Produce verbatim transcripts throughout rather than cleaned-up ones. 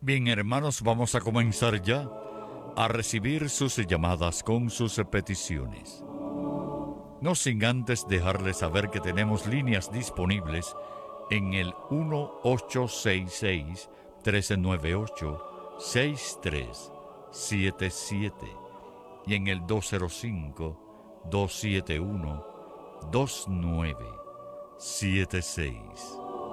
Bien, hermanos, vamos a comenzar ya a recibir sus llamadas con sus peticiones. No sin antes dejarles saber que tenemos líneas disponibles en el uno ocho seis seis, uno tres nueve ocho, seis tres siete siete y en el dos cero cinco, dos siete uno, dos nueve siete seis.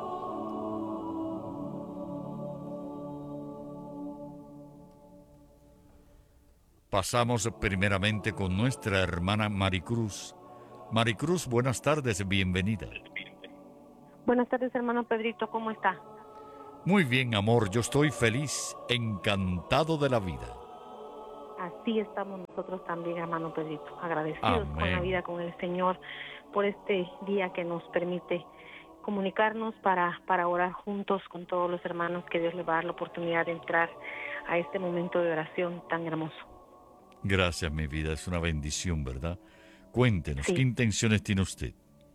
Pasamos primeramente con nuestra hermana Maricruz. Maricruz, buenas tardes, bienvenida. Buenas tardes, hermano Pedrito, ¿cómo está? Muy bien, amor, yo estoy feliz, encantado de la vida. Así estamos nosotros también, hermano Pedrito, agradecidos Amén. con la vida, con el Señor, por este día que nos permite comunicarnos para, para orar juntos con todos los hermanos, que Dios les va a dar la oportunidad de entrar a este momento de oración tan hermoso. Gracias, mi vida, es una bendición, ¿verdad? Cuéntenos, Sí. ¿qué intenciones tiene usted?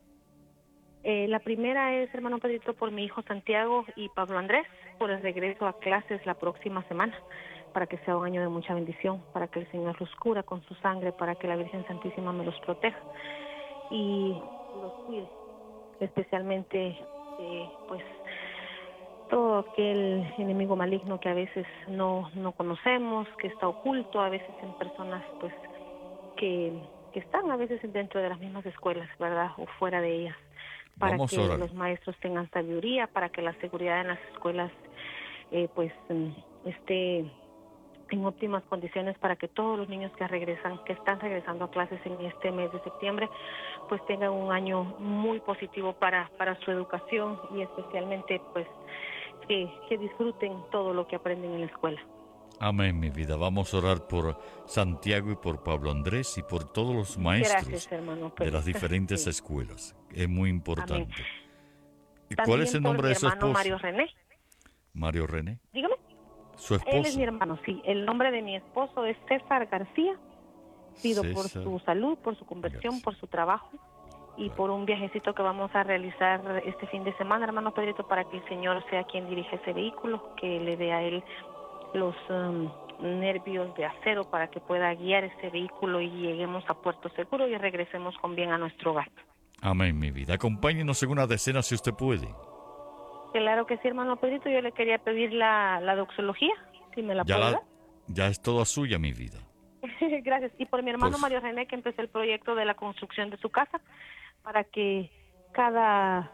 Eh, la primera es, hermano Pedrito, por mi hijo Santiago y Pablo Andrés, por el regreso a clases la próxima semana, para que sea un año de mucha bendición, para que el Señor los cura con su sangre, para que la Virgen Santísima me los proteja y los cuide, especialmente eh, pues todo aquel enemigo maligno que a veces no, no conocemos, que está oculto a veces en personas pues que, que están a veces dentro de las mismas escuelas, ¿verdad? O fuera de ellas, para Vamos que a orar. los maestros tengan sabiduría, para que la seguridad en las escuelas eh, pues esté en óptimas condiciones, para que todos los niños que regresan, que están regresando a clases en este mes de septiembre, pues tengan un año muy positivo para, para su educación y especialmente pues que, que disfruten todo lo que aprenden en la escuela. Amén, mi vida. Vamos a orar por Santiago y por Pablo Andrés y por todos los maestros Gracias, hermano, de las diferentes sí. escuelas. Es muy importante. Amén. ¿Y También cuál es el nombre por mi de su hermano esposo? Mario René. Mario René. Dígame. Su esposo. Él es mi hermano, sí. El nombre de mi esposo es César García. Pido César por su salud, por su conversión, García. por su trabajo y Claro. por un viajecito que vamos a realizar este fin de semana, hermano Pedrito, para que el Señor sea quien dirija ese vehículo, que le dé a él los um, nervios de acero para que pueda guiar ese vehículo y lleguemos a puerto seguro y regresemos con bien a nuestro hogar. Amén, mi vida. Acompáñenos en una decena si usted puede. Claro que sí, hermano Pedrito. Yo le quería pedir la, la doxología, si me la Ya, puede la, dar. ya es toda suya, mi vida. Gracias. Y por mi hermano Pues- Mario René, que empezó el proyecto de la construcción de su casa, para que cada